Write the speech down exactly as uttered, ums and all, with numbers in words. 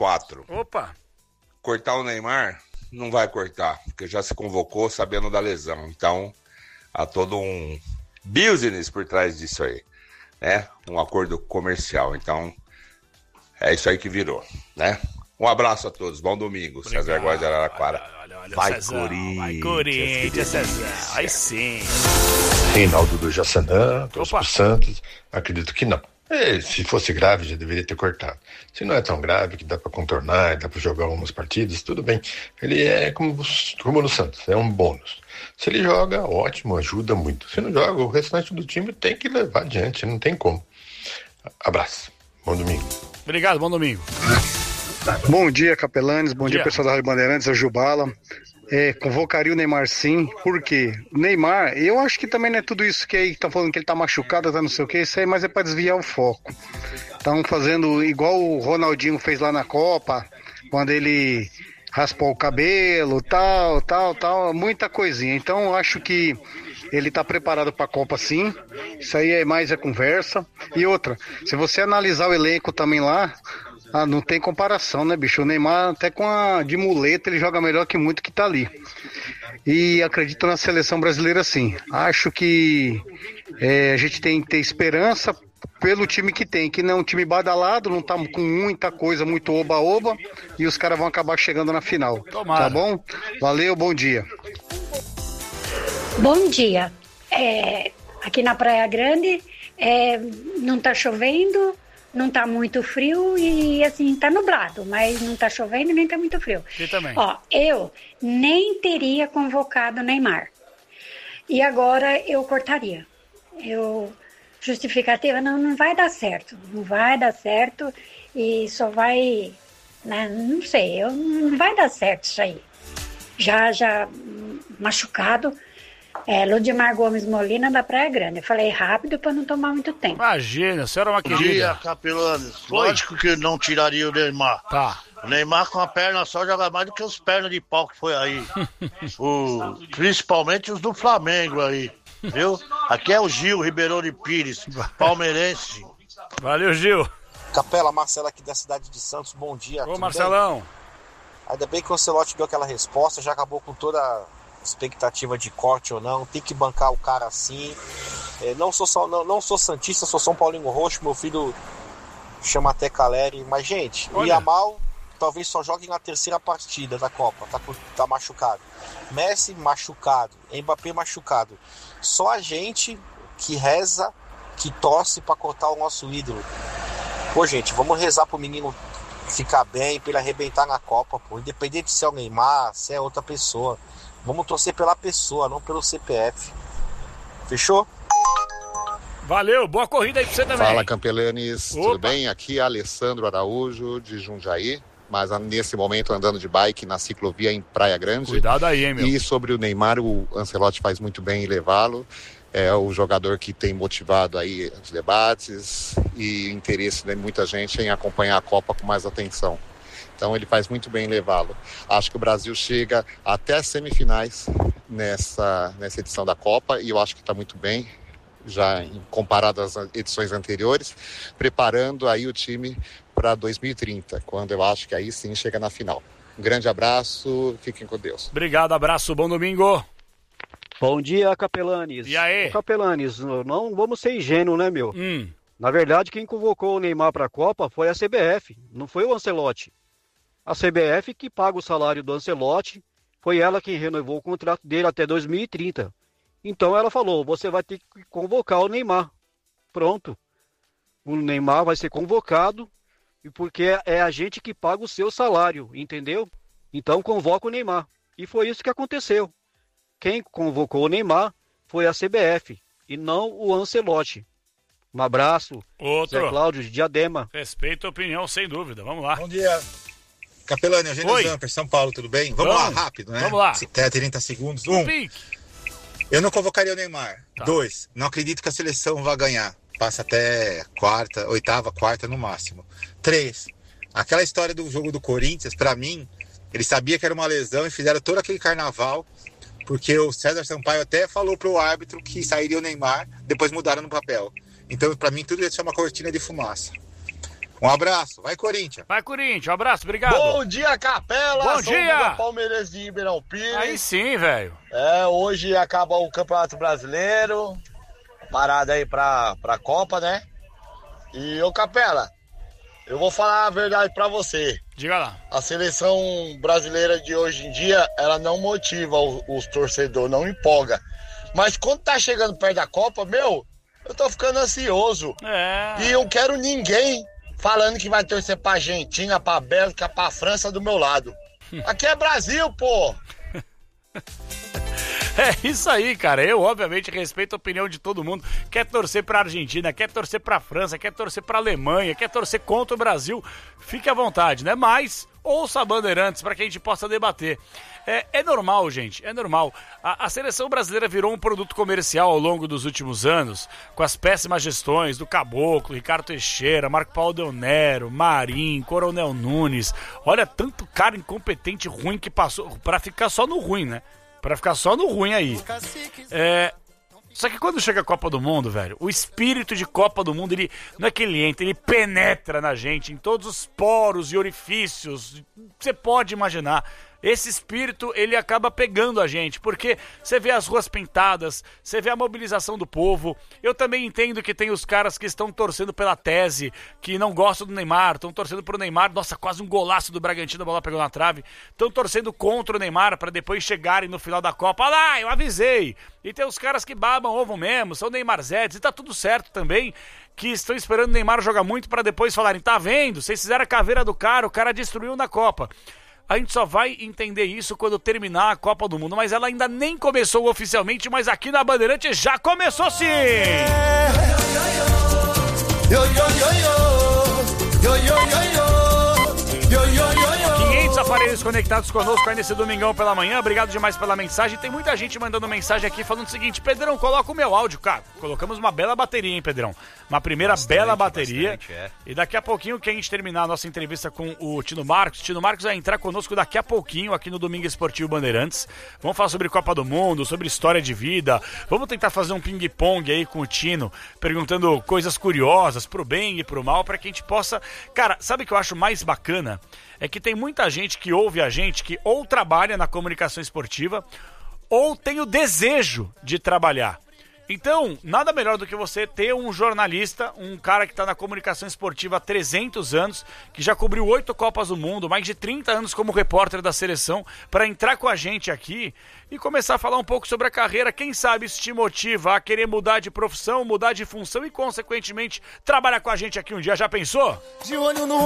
quatro. Opa! Cortar o Neymar? Não vai cortar, porque já se convocou sabendo da lesão. Então, há todo um business por trás disso aí, né? Um acordo comercial. Então, é isso aí que virou, né? Um abraço a todos, bom domingo. Obrigado. César Góes de Araraquara. Olha, olha, olha, vai, Cezão, Corinthians, vai Corinthians, Cezão. Aí sim. Reinaldo do Jaçanã, torço Opa. pro Santos, acredito que não. É, se fosse grave, já deveria ter cortado. Se não é tão grave, que dá pra contornar, dá pra jogar algumas partidas, tudo bem. Ele é como, como no Santos, é um bônus. Se ele joga, ótimo, ajuda muito. Se não joga, o restante do time tem que levar adiante, não tem como. Abraço, bom domingo. Obrigado, bom domingo. Bom dia, Capelanes, bom dia, dia. pessoal da Rádio Bandeirantes, é o Jubala. É, convocaria o Neymar sim, por quê? O Neymar, eu acho que também não é tudo isso que aí tá falando que ele tá machucado, tá não sei o que, isso aí, mas é pra desviar o foco. Estão fazendo igual o Ronaldinho fez lá na Copa, quando ele raspou o cabelo, tal, tal, tal, muita coisinha. Então eu acho que ele tá preparado pra Copa sim, isso aí é mais é conversa. E outra, se você analisar o elenco também lá, ah, não tem comparação, né, bicho? O Neymar, até com a de muleta, ele joga melhor que muito que tá ali. E acredito na seleção brasileira, sim. Acho que é, a gente tem que ter esperança pelo time que tem, que não é um time badalado, não tá com muita coisa, muito oba-oba, e os caras vão acabar chegando na final. Tomara. Tá bom? Valeu, bom dia. Bom dia. É, aqui na Praia Grande, é, não tá chovendo, não tá muito frio e assim, tá nublado, mas não tá chovendo nem tá muito frio. E também. Ó, eu nem teria convocado o Neymar. E agora eu cortaria. Eu justificativa, não, não vai dar certo. Não vai dar certo e só vai, né, não sei, eu, não vai dar certo isso aí. Já, já machucado. É, Ludmar Gomes Molina da Praia Grande. Eu falei rápido para não tomar muito tempo. Imagina, a senhora é uma Bom querida. dia, Capelanes. Lógico que não tiraria o Neymar. Tá. O Neymar com a perna só joga mais do que os pernas de pau que foi aí. o, principalmente os do Flamengo aí. Viu? Aqui é o Gil Ribeirão de Pires, palmeirense. Valeu, Gil. Capela, Marcelo aqui da cidade de Santos, bom dia. Ô, Marcelão. Bem? Ainda bem que o Ancelotti deu aquela resposta, já acabou com toda a expectativa de corte ou não, tem que bancar o cara assim. É, não, sou só, não, não sou santista, sou São Paulinho Roxo, meu filho chama até Caleri, mas gente, Olha. o Yamal talvez só jogue na terceira partida da Copa, tá, tá machucado. Messi machucado, Mbappé machucado. Só a gente que reza, que torce pra cortar o nosso ídolo. Pô, gente, vamos rezar pro menino ficar bem, pra ele arrebentar na Copa, pô. Independente se é o Neymar, se é outra pessoa. Vamos torcer pela pessoa, não pelo C P F. Fechou? Valeu, boa corrida aí pra você também. Fala, Campelanes, Opa. tudo bem? Aqui é Alessandro Araújo, de Jundiaí, mas nesse momento andando de bike na ciclovia em Praia Grande. Cuidado aí, hein, meu. E sobre o Neymar, o Ancelotti faz muito bem em levá-lo. É o jogador que tem motivado aí os debates e interesse de muita gente em acompanhar a Copa com mais atenção. Então ele faz muito bem em levá-lo. Acho que o Brasil chega até as semifinais nessa, nessa edição da Copa e eu acho que está muito bem, já comparado às edições anteriores, preparando aí o time para dois mil e trinta, quando eu acho que aí sim chega na final. Um grande abraço, fiquem com Deus. Obrigado, abraço, bom domingo. Bom dia, Capelanes. E aí? Ô, Capelanes, não vamos ser ingênuos, né, meu? Hum. Na verdade, quem convocou o Neymar para a Copa foi a C B F, não foi o Ancelotti. A C B F que paga o salário do Ancelotti, foi ela quem renovou o contrato dele até dois mil e trinta. Então ela falou, você vai ter que convocar o Neymar. Pronto. O Neymar vai ser convocado, e porque é a gente que paga o seu salário, entendeu? Então convoca o Neymar. E foi isso que aconteceu. Quem convocou o Neymar foi a C B F e não o Ancelotti. Um abraço. Outro. Zé Cláudio de Diadema. Respeito a opinião, sem dúvida. Vamos lá. Bom dia. Capelani, Eugênio Oi. Zamper, São Paulo, tudo bem? Vamos, Vamos. lá, rápido, né? Vamos lá. Até trinta segundos. Um, eu não convocaria o Neymar. Tá. Dois, não acredito que a seleção vá ganhar. Passa até quarta, oitava, quarta no máximo. Três, aquela história do jogo do Corinthians, pra mim, ele sabia que era uma lesão e fizeram todo aquele carnaval, porque o César Sampaio até falou pro árbitro que sairia o Neymar, depois mudaram no papel. Então, pra mim, tudo isso é uma cortina de fumaça. Um abraço, vai Corinthians. Vai Corinthians, um abraço, obrigado. Bom dia, Capela. Bom Sou dia. o Palmeirense de Ribeirão Pires. Aí sim, velho. É, hoje acaba o Campeonato Brasileiro, parada aí pra, pra Copa, né? E, ô Capela, eu vou falar a verdade pra você. Diga lá. A seleção brasileira de hoje em dia, ela não motiva os, os torcedores, não empolga. Mas quando tá chegando perto da Copa, meu, eu tô ficando ansioso. É. E eu quero ninguém falando que vai torcer pra Argentina, pra Bélgica, pra França do meu lado. Aqui é Brasil, pô! É isso aí, cara. Eu, obviamente, respeito a opinião de todo mundo. Quer torcer pra Argentina, quer torcer pra França, quer torcer pra Alemanha, quer torcer contra o Brasil. Fique à vontade, né? Mas ouça a Bandeirantes para que a gente possa debater. É, é normal, gente, é normal. A, a seleção brasileira virou um produto comercial ao longo dos últimos anos, com as péssimas gestões do Caboclo, Ricardo Teixeira, Marco Paulo Del Nero, Marinho, Coronel Nunes. Olha, tanto cara incompetente, ruim que passou, pra ficar só no ruim, né? Pra ficar só no ruim aí. É... Só que quando chega a Copa do Mundo, velho, o espírito de Copa do Mundo, ele não é que ele entra, ele penetra na gente, em todos os poros e orifícios. Você pode imaginar. Esse espírito, ele acaba pegando a gente, porque você vê as ruas pintadas, você vê a mobilização do povo. Eu também entendo que tem os caras que estão torcendo pela tese, que não gostam do Neymar, estão torcendo pro Neymar. Nossa, quase um golaço do Bragantino, a bola pegou na trave. Estão torcendo contra o Neymar para depois chegarem no final da Copa. Olha lá, eu avisei. E tem os caras que babam ovo mesmo, são Neymar Zetes, e tá tudo certo também, que estão esperando o Neymar jogar muito para depois falarem, tá vendo? Vocês fizeram a caveira do cara, o cara destruiu na Copa. A gente só vai entender isso quando terminar a Copa do Mundo, mas ela ainda nem começou oficialmente, mas aqui na Bandeirante já começou sim! quinhentos aparelhos conectados conosco aí nesse domingão pela manhã, obrigado demais pela mensagem. Tem muita gente mandando mensagem aqui falando o seguinte: Pedrão, coloca o meu áudio, cara. Colocamos uma bela bateria, hein, Pedrão? Uma primeira bastante, bela bateria. Bastante, é. E daqui a pouquinho, que a gente terminar a nossa entrevista com o Tino Marcos, Tino Marcos vai entrar conosco daqui a pouquinho aqui no Domingo Esportivo Bandeirantes. Vamos falar sobre Copa do Mundo, sobre história de vida. Vamos tentar fazer um ping-pong aí com o Tino, perguntando coisas curiosas pro bem e pro mal, pra que a gente possa... Cara, sabe o que eu acho mais bacana? É que tem muita gente que ouve a gente que ou trabalha na comunicação esportiva ou tem o desejo de trabalhar. Então, nada melhor do que você ter um jornalista, um cara que está na comunicação esportiva há trezentos anos, que já cobriu oito Copas do Mundo, mais de trinta anos como repórter da seleção, para entrar com a gente aqui e começar a falar um pouco sobre a carreira. Quem sabe isso te motiva a querer mudar de profissão, mudar de função e, consequentemente, trabalhar com a gente aqui um dia. Já pensou? De olho no